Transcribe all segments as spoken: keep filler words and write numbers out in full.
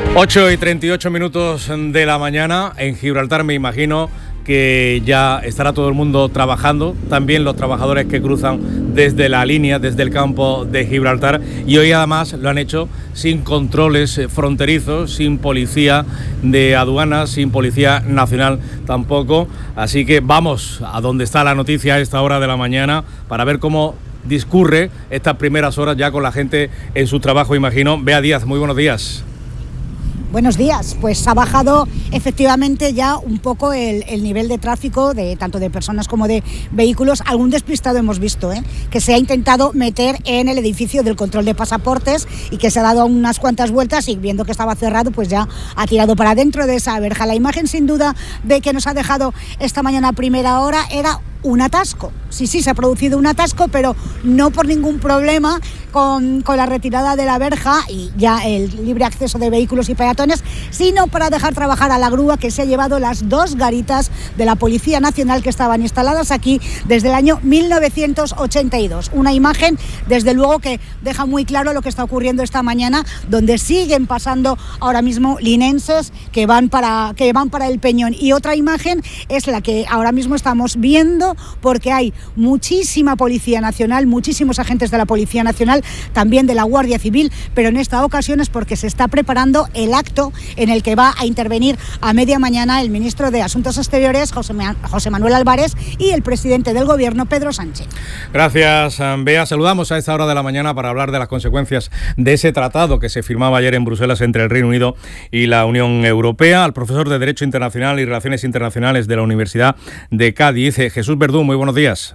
ocho y treinta y ocho minutos de la mañana en Gibraltar. Me imagino que ya estará todo el mundo trabajando, también los trabajadores que cruzan desde la línea, desde el campo de Gibraltar, y hoy además lo han hecho sin controles fronterizos, sin policía de aduanas, sin policía nacional tampoco. Así que vamos a donde está la noticia a esta hora de la mañana para ver cómo discurre estas primeras horas ya con la gente en su trabajo, imagino. Bea Díaz, muy buenos días. Buenos días, pues ha bajado efectivamente ya un poco el, el nivel de tráfico, de tanto de personas como de vehículos. Algún despistado hemos visto, ¿eh? que se ha intentado meter en el edificio del control de pasaportes y que se ha dado unas cuantas vueltas y viendo que estaba cerrado, pues ya ha tirado para dentro de esa verja. La imagen sin duda de que nos ha dejado esta mañana a primera hora era un atasco. Sí, sí, se ha producido un atasco, pero no por ningún problema con, con la retirada de la verja y ya el libre acceso de vehículos y peatones, sino para dejar trabajar a la grúa que se ha llevado las dos garitas de la Policía Nacional que estaban instaladas aquí desde el año mil novecientos ochenta y dos. Una imagen, desde luego, que deja muy claro lo que está ocurriendo esta mañana, donde siguen pasando ahora mismo linenses que van para, que van para el Peñón. Y otra imagen es la que ahora mismo estamos viendo, porque hay muchísima Policía Nacional, muchísimos agentes de la Policía Nacional, también de la Guardia Civil, pero en esta ocasión es porque se está preparando el acto en el que va a intervenir a media mañana el ministro de Asuntos Exteriores, José, José Manuel Álvarez, y el presidente del Gobierno, Pedro Sánchez. Gracias, Bea. Saludamos a esta hora de la mañana para hablar de las consecuencias de ese tratado que se firmaba ayer en Bruselas entre el Reino Unido y la Unión Europea, al profesor de Derecho Internacional y Relaciones Internacionales de la Universidad de Cádiz, Jesús Verdú. Muy buenos días.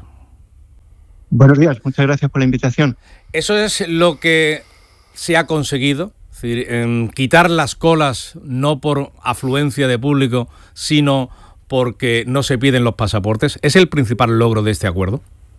Buenos días, muchas gracias por la invitación. Eso es lo que se ha conseguido, es decir, en quitar las colas no por afluencia de público, sino porque no se piden los pasaportes. ¿Es el principal logro de este acuerdo?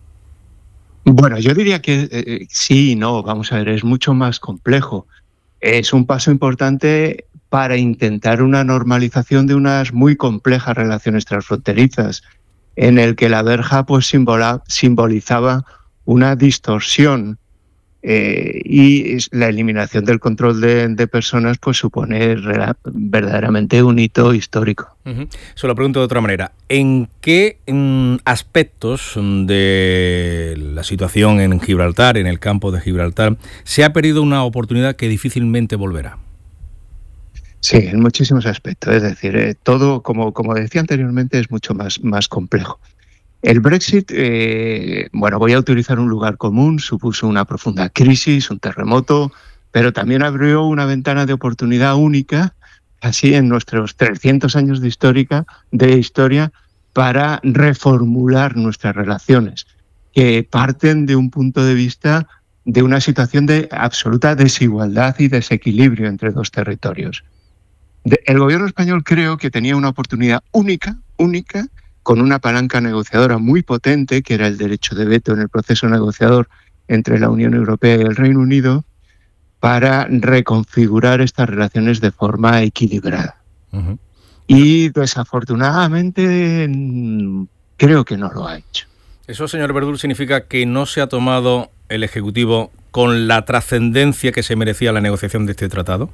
Bueno, yo diría que eh, sí y no. Vamos a ver, es mucho más complejo. Es un paso importante para intentar una normalización de unas muy complejas relaciones transfronterizas, en el que la verja pues simbola, simbolizaba una distorsión eh, y la eliminación del control de, de personas pues supone verdaderamente un hito histórico. Uh-huh. Se lo pregunto de otra manera. ¿En qué en aspectos de la situación en Gibraltar, en el campo de Gibraltar, se ha perdido una oportunidad que difícilmente volverá? Sí, en muchísimos aspectos. Es decir, eh, todo, como, como decía anteriormente, es mucho más, más complejo. El Brexit, eh, bueno, voy a utilizar un lugar común, supuso una profunda crisis, un terremoto, pero también abrió una ventana de oportunidad única, así en nuestros trescientos años de, histórica, de historia, para reformular nuestras relaciones, que parten de un punto de vista de una situación de absoluta desigualdad y desequilibrio entre dos territorios. El gobierno español creo que tenía una oportunidad única, única, con una palanca negociadora muy potente, que era el derecho de veto en el proceso negociador entre la Unión Europea y el Reino Unido, para reconfigurar estas relaciones de forma equilibrada. Uh-huh. Y desafortunadamente creo que no lo ha hecho. Eso, señor Verdú, significa que no se ha tomado el Ejecutivo con la trascendencia que se merecía la negociación de este tratado.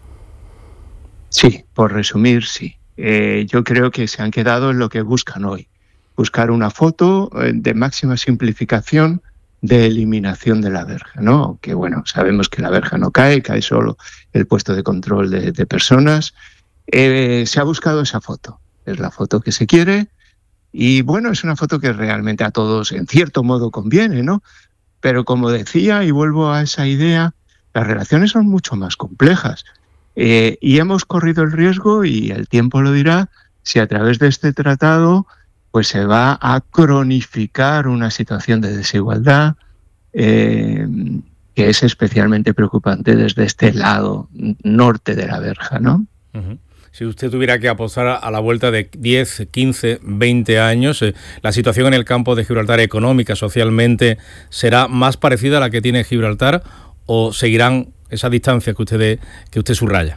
Sí, por resumir, sí. Eh, yo creo que se han quedado en lo que buscan hoy. Buscar una foto de máxima simplificación de eliminación de la verja, ¿no? Aunque, bueno, sabemos que la verja no cae, cae solo el puesto de control de, de personas. Eh, se ha buscado esa foto. Es la foto que se quiere y, bueno, es una foto que realmente a todos, en cierto modo, conviene, ¿no? Pero, como decía, y vuelvo a esa idea, las relaciones son mucho más complejas. Eh, y hemos corrido el riesgo, y el tiempo lo dirá, si a través de este tratado pues se va a cronificar una situación de desigualdad eh, que es especialmente preocupante desde este lado norte de la verja, ¿no? Uh-huh. Si usted tuviera que apostar a la vuelta de diez, quince, veinte años, eh, ¿la situación en el campo de Gibraltar económica, socialmente, será más parecida a la que tiene Gibraltar o seguirán esa distancia que usted, que usted subraya?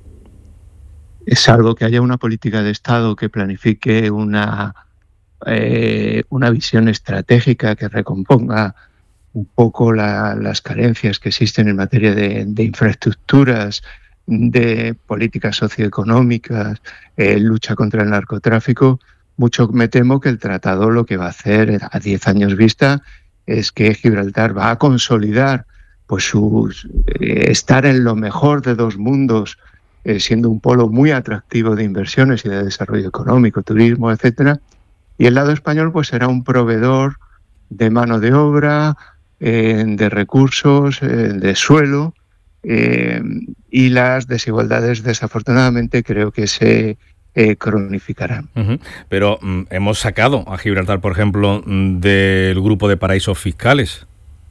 Es salvo que haya una política de Estado que planifique una, eh, una visión estratégica que recomponga un poco la, las carencias que existen en materia de, de infraestructuras de políticas socioeconómicas, eh, lucha contra el narcotráfico, mucho me temo que el tratado lo que va a hacer a diez años vista es que Gibraltar va a consolidar pues sus, eh, estar en lo mejor de dos mundos, eh, siendo un polo muy atractivo de inversiones y de desarrollo económico, turismo, etcétera. Y el lado español pues será un proveedor de mano de obra, eh, de recursos, eh, de suelo, eh, y las desigualdades desafortunadamente creo que se Eh, cronificarán. Uh-huh. Pero mm, hemos sacado a Gibraltar, por ejemplo, del grupo de paraísos fiscales.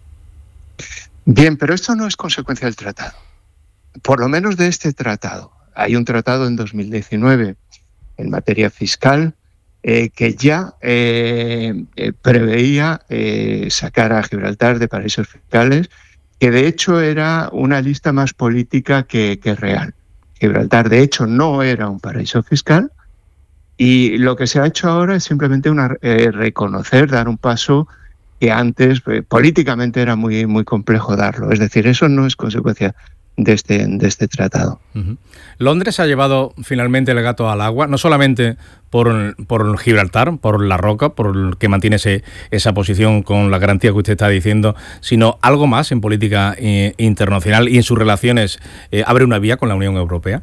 Bien, pero esto no es consecuencia del tratado. Por lo menos de este tratado. Hay un tratado en dos mil diecinueve en materia fiscal eh, que ya eh, eh, preveía eh, sacar a Gibraltar de paraísos fiscales, que de hecho era una lista más política que, que real. Gibraltar, de hecho, no era un paraíso fiscal y lo que se ha hecho ahora es simplemente una, eh, reconocer, dar un paso que antes eh, políticamente era muy, muy complejo darlo. Es decir, eso no es consecuencia de este, de este tratado. Uh-huh. Londres ha llevado finalmente el gato al agua, no solamente por, por Gibraltar, por la roca, por el que mantiene ese, esa posición con la garantía que usted está diciendo, sino algo más en política eh, internacional y en sus relaciones. Eh, ¿Abre una vía con la Unión Europea?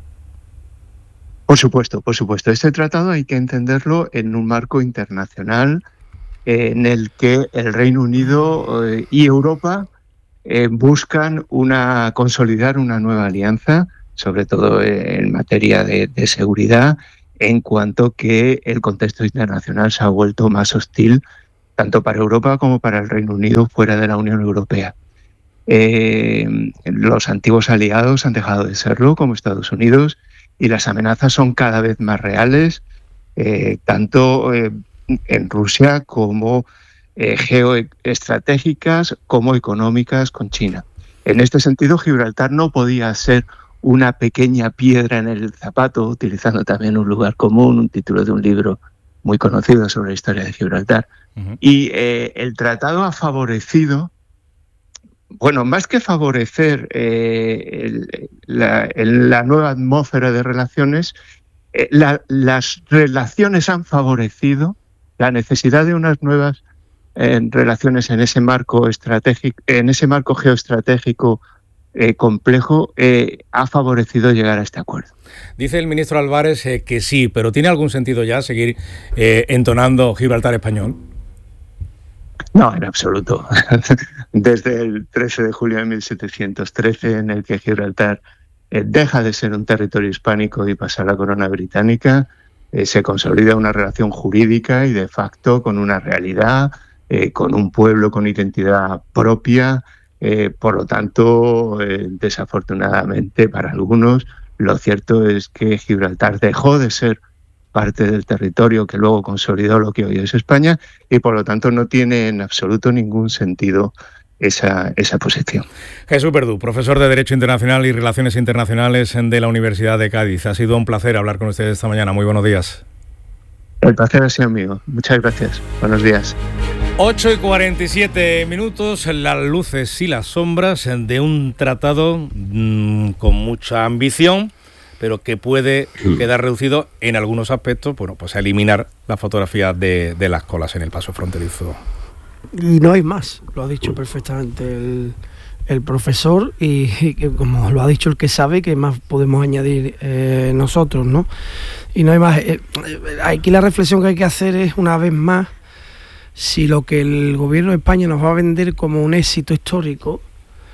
Por supuesto, por supuesto. Este tratado hay que entenderlo en un marco internacional eh, en el que el Reino Unido eh, y Europa Eh, buscan una consolidar una nueva alianza, sobre todo en materia de, de seguridad, en cuanto que el contexto internacional se ha vuelto más hostil tanto para Europa como para el Reino Unido fuera de la Unión Europea. Eh, los antiguos aliados han dejado de serlo, como Estados Unidos, y las amenazas son cada vez más reales, eh, tanto eh, en Rusia como Eh, geoestratégicas como económicas con China. En este sentido, Gibraltar no podía ser una pequeña piedra en el zapato, utilizando también un lugar común, un título de un libro muy conocido sobre la historia de Gibraltar. Uh-huh. Y eh, el tratado ha favorecido, bueno, más que favorecer eh, el, la, el, la nueva atmósfera de relaciones, eh, la, las relaciones han favorecido la necesidad de unas nuevas en relaciones en ese marco estratégico, en ese marco geoestratégico eh, complejo, eh, ha favorecido llegar a este acuerdo. Dice el ministro Álvarez eh, que sí, pero ¿tiene algún sentido ya seguir eh, entonando Gibraltar español? No, en absoluto. Desde el trece de julio de mil setecientos trece, en el que Gibraltar eh, deja de ser un territorio hispánico y pasa a la corona británica, eh, se consolida una relación jurídica y de facto con una realidad, Eh, con un pueblo con identidad propia, eh, por lo tanto, eh, desafortunadamente para algunos, lo cierto es que Gibraltar dejó de ser parte del territorio que luego consolidó lo que hoy es España y por lo tanto no tiene en absoluto ningún sentido esa, esa posición. Jesús Verdú, profesor de Derecho Internacional y Relaciones Internacionales de la Universidad de Cádiz. Ha sido un placer hablar con ustedes esta mañana. Muy buenos días. El placer ha sido mío. Muchas gracias. Buenos días. ocho y cuarenta y siete minutos, las luces y las sombras de un tratado mmm, con mucha ambición, pero que puede quedar reducido en algunos aspectos, bueno, pues a eliminar las fotografías de, de las colas en el paso fronterizo. Y no hay más, lo ha dicho perfectamente el, el profesor y, y que, como lo ha dicho el que sabe, que más podemos añadir eh, nosotros, ¿no? Y no hay más. Eh, aquí la reflexión que hay que hacer es, una vez más, si lo que el gobierno de España nos va a vender como un éxito histórico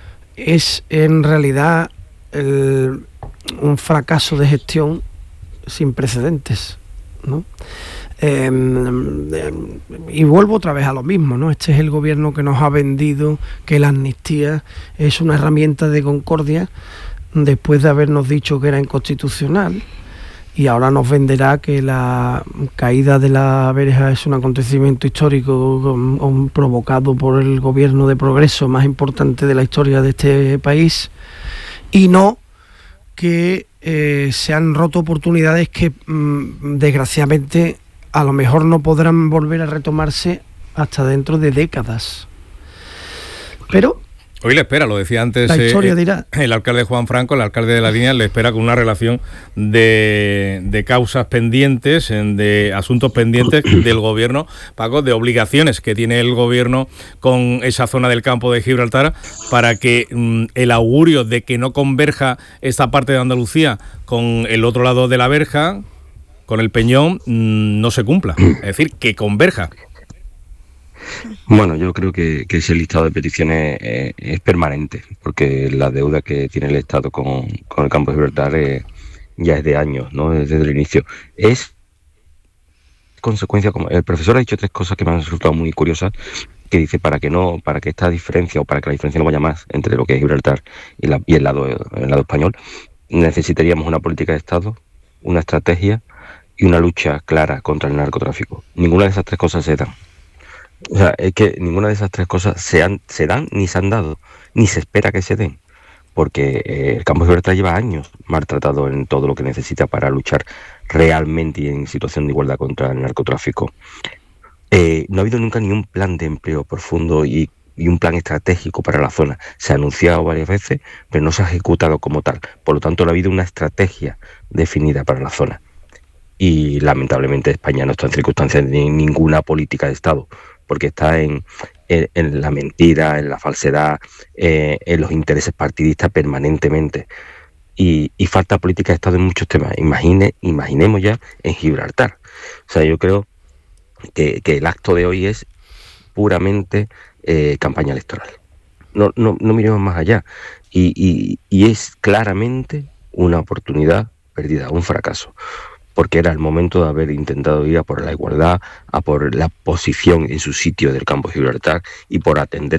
es en realidad el, un fracaso de gestión sin precedentes, ¿no? Eh, eh, y vuelvo otra vez a lo mismo, ¿no? Este es el gobierno que nos ha vendido que la amnistía es una herramienta de concordia después de habernos dicho que era inconstitucional. Y ahora nos venderá que la caída de la verja es un acontecimiento histórico um, um, provocado por el gobierno de progreso más importante de la historia de este país, y no que eh, se han roto oportunidades que um, desgraciadamente a lo mejor no podrán volver a retomarse hasta dentro de décadas. Pero Hoy le espera, lo decía antes la historia eh, dirá. el alcalde Juan Franco, el alcalde de la Línea, le espera con una relación de, de causas pendientes, de asuntos pendientes del gobierno, Paco, de obligaciones que tiene el gobierno con esa zona del campo de Gibraltar para que mm, el augurio de que no converja esta parte de Andalucía con el otro lado de la verja, con el Peñón, mmm, no se cumpla. Es decir, que converja. Bueno, yo creo que, que ese listado de peticiones eh, es permanente, porque la deuda que tiene el Estado con, con el campo de Gibraltar eh, ya es de años, ¿no? Desde el inicio. Es consecuencia, como el profesor ha dicho tres cosas que me han resultado muy curiosas, que dice para que no, para que esta diferencia o para que la diferencia no vaya más entre lo que es Gibraltar y, la, y el lado, el lado español, necesitaríamos una política de Estado, una estrategia y una lucha clara contra el narcotráfico. Ninguna de esas tres cosas se dan. O sea, es que ninguna de esas tres cosas se, han, se dan ni se han dado, ni se espera que se den, porque eh, el campo de Gibraltar lleva años maltratado en todo lo que necesita para luchar realmente y en situación de igualdad contra el narcotráfico. Eh, no ha habido nunca ni un plan de empleo profundo y, y un plan estratégico para la zona. Se ha anunciado varias veces, pero no se ha ejecutado como tal. Por lo tanto, no ha habido una estrategia definida para la zona. Y lamentablemente España no está en circunstancias de ninguna política de Estado, porque está en, en, en la mentira, en la falsedad, eh, en los intereses partidistas permanentemente. Y, y falta política de Estado en muchos temas. Imagine, imaginemos ya en Gibraltar. O sea, yo creo que, que el acto de hoy es puramente eh, campaña electoral. No, no, no miremos más allá. Y, y, y es claramente una oportunidad perdida, un fracaso, porque era el momento de haber intentado ir a por la igualdad, a por la posición en su sitio del campo de Gibraltar y por atender